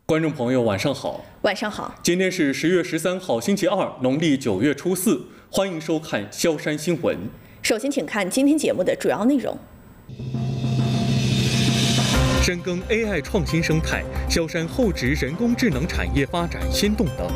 观众朋友，晚上好。 晚上好。 今天是10月13号，星期二，农历9月初4。欢迎收看萧山新闻。 首先，请看今天节目的主要内容。 深耕 AI 创新生态，萧山厚植人工智能产业发展新动能。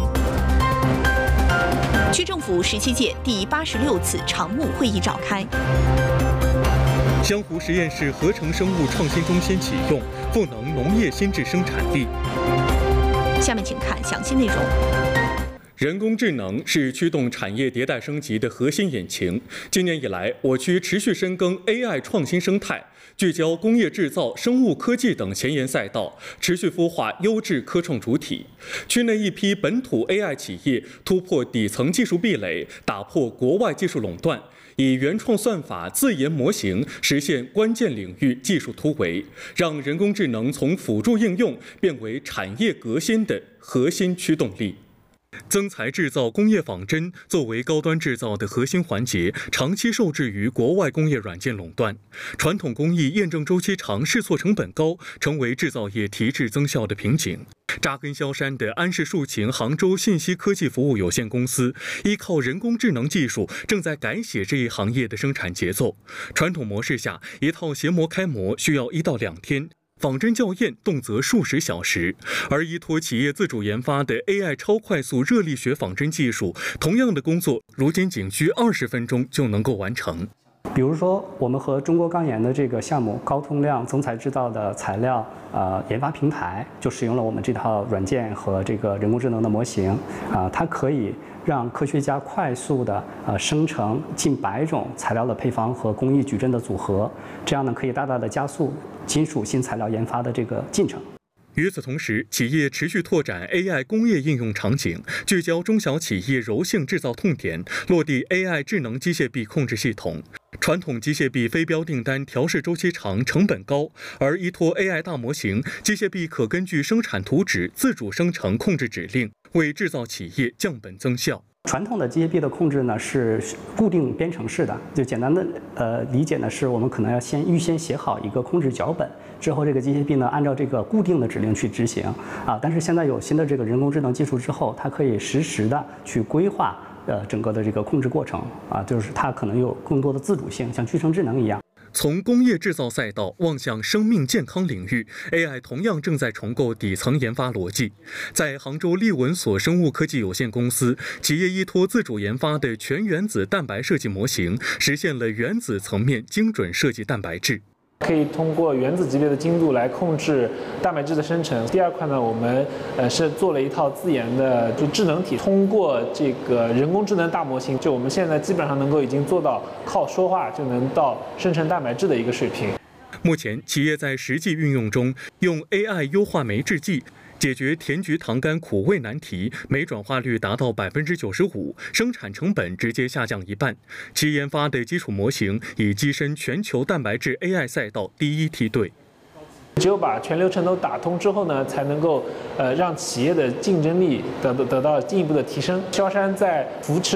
区政府17届第86次常务会议召开。 湘湖实验室合成生物创新中心启用，赋能农业新质生产力。 下面请看详细内容。 人工智能是驱动产业迭代升级的核心引擎。今年以来，我区持续深耕 AI 创新生态，聚焦工业制造、生物科技等前沿赛道，持续孵化优质科创主体。区内一批本土 AI 企业突破底层技术壁垒，打破国外技术垄断，以原创算法、自研模型实现关键领域技术突围，让人工智能从辅助应用变为产业革新的核心驱动力。增材制造工业仿真作为高端制造的核心环节，长期受制于国外工业软件垄断。传统工艺验证周期长、试错成本高，成为制造业提质增效的瓶颈。扎根萧山的安氏竖琴杭州信息科技服务有限公司，依靠人工智能技术，正在改写这一行业的生产节奏。传统模式下，一套鞋模开模需要1到2天。仿真校验动辄数十小时，而依托企业自主研发的 AI 超快速热力学仿真技术，同样的工作如今仅需20分钟就能够完成。 比如说，我们和中国钢研的这个项目高通量增材制造的材料研发平台，就使用了我们这套软件和这个人工智能的模型它可以让科学家快速的生成近100种材料的配方和工艺矩阵的组合，这样呢可以大大的加速金属新材料研发的这个进程。 与此同时，企业持续拓展 AI 工业应用场景，聚焦中小企业柔性制造痛点，落地 AI 智能机械臂控制系统。传统机械臂非标订单调试周期长、成本高，而依托 AI 大模型，机械臂可根据生产图纸自主生成控制指令，为制造企业降本增效。 传统的机械臂的控制呢是固定编程式的，就简单的理解呢是我们可能要预先写好一个控制脚本，之后这个机械臂呢按照这个固定的指令去执行但是现在有新的这个人工智能技术之后，它可以实时的去规划整个的这个控制过程就是它可能有更多的自主性，像集成智能一样。 从工业制造赛道望向生命健康领域 ，AI 同样正在重构底层研发逻辑。在杭州利文所生物科技有限公司，企业依托自主研发的全原子蛋白设计模型，实现了原子层面精准设计蛋白质。 可以通过原子级别的精度来控制蛋白质的生成。第二块呢，我们是做了一套自研的智能体，通过这个人工智能大模型，就我们现在基本上能够已经做到靠说话就能到生成蛋白质的一个水平。 目前，企业在实际运用中用 AI 优化酶制剂，解决甜菊糖苷苦味难题，酶转化率达到95%，生产成本直接下降1半。其研发的基础模型已跻身全球蛋白质 AI 赛道第1梯队。 只有把全流程都打通之后呢，才能够让企业的竞争力得到进一步的提升。萧山在扶持